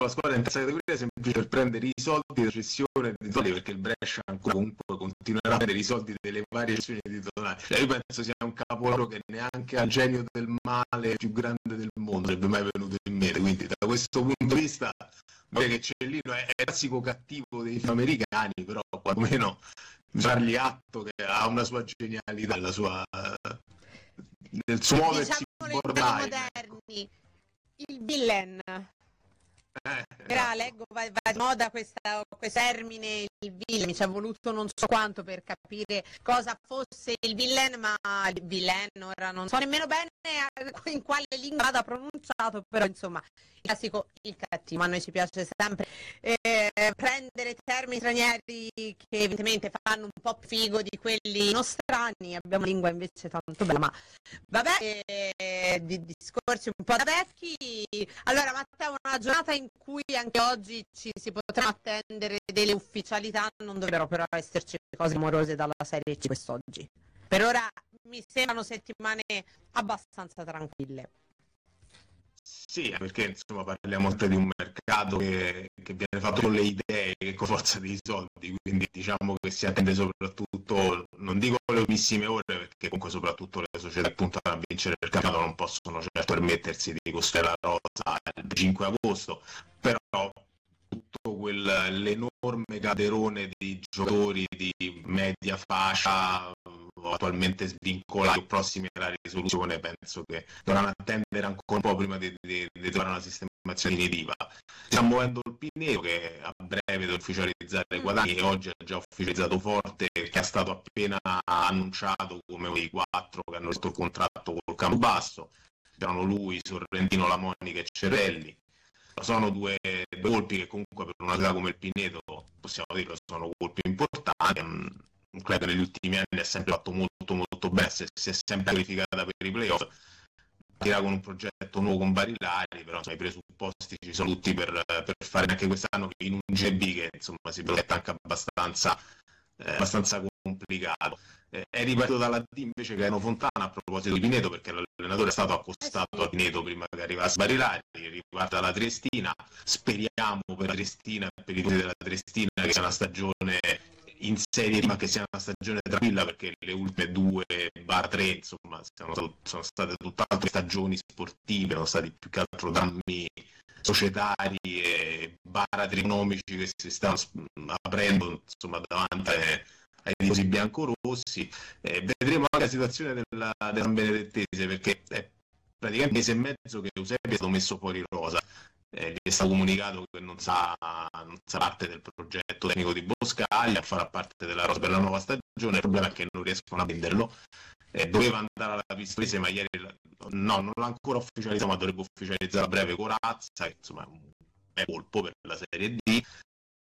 la squadra in terza categoria semplicemente per prendere i soldi di cessione di titolari, perché il Brescia ancora comunque continuerà a prendere i soldi delle varie cessioni di titolari. Io penso sia un capolavoro che neanche al genio del male più grande del mondo sarebbe mai venuto in mente, quindi da questo punto di vista che Cellino è il classico cattivo dei film americani, però quantomeno dargli atto che ha una sua genialità, la sua nel suo muoversi borderline. Moderni, il villain. Leggo, va di moda questo termine, il villain, mi ci è voluto non so quanto per capire cosa fosse il villain, ma il villain ora non so nemmeno bene in quale lingua vada pronunciato, però insomma il classico, il cattivo. A noi ci piace sempre prendere termini stranieri che evidentemente fanno un po' figo di quelli nostrani, abbiamo una lingua invece tanto bella, ma vabbè, di discorsi un po' da vecchi. Allora Matteo, una giornata in cui anche oggi ci si potrà attendere delle ufficialità, non dovrebbero però esserci cose amorose dalla Serie C quest'oggi. Per ora mi sembrano settimane abbastanza tranquille. Sì, perché insomma parliamo sempre di un mercato che viene fatto con le idee che con forza dei soldi, quindi diciamo che si attende soprattutto, non dico le ultimissime ore, perché comunque soprattutto le società che puntano a vincere il campionato non possono certo permettersi di costruire la rosa il 5 agosto, però tutto l'enorme calderone di giocatori di media fascia attualmente svincolati o prossimi alla risoluzione, penso che dovranno attendere ancora un po' prima di trovare una sistemazione definitiva. Stiamo muovendo il Pineto, che a breve deve ufficializzare i guadagni, e oggi ha già ufficializzato Forte, che è stato appena annunciato come uno dei 4 che hanno rotto il contratto col Campobasso. C'erano lui, Sorrentino, Lamonica e Cerelli. Sono due colpi che comunque per una città come il Pineto, possiamo dirlo, sono colpi importanti. Un club negli ultimi anni ha sempre fatto molto bene, si è sempre qualificata per i playoff, partirà con un progetto nuovo con Barilari, però insomma, i presupposti ci sono tutti per fare anche quest'anno in un GB che insomma si progetta anche abbastanza complicato. È ripartito dalla D invece che Eno Fontana, a proposito di Pineto, perché l'allenatore è stato accostato a Pineto prima che arrivasse Barilari, riparte dalla Triestina. Speriamo per la Triestina e per i tifosi della Triestina che sia una stagione in Serie, ma che sia una stagione tranquilla, perché le ultime 2/3 insomma sono state tutt'altro stagioni sportive, sono stati più che altro drammi societari e baratri economici che si stanno aprendo insomma davanti ai tifosi biancorossi. Vedremo anche la situazione della San Benedettese, perché è praticamente un mese e mezzo che Eusebio è stato messo fuori rosa. Gli è stato comunicato che non sarà parte del progetto tecnico di Boscaglia, farà parte della rosa per la nuova stagione. Il problema è che non riescono a venderlo. Doveva andare alla Pistoiese, ma ieri non l'ha ancora ufficializzato, ma dovrebbe ufficializzare a breve Corazza, che insomma è un colpo per la Serie D.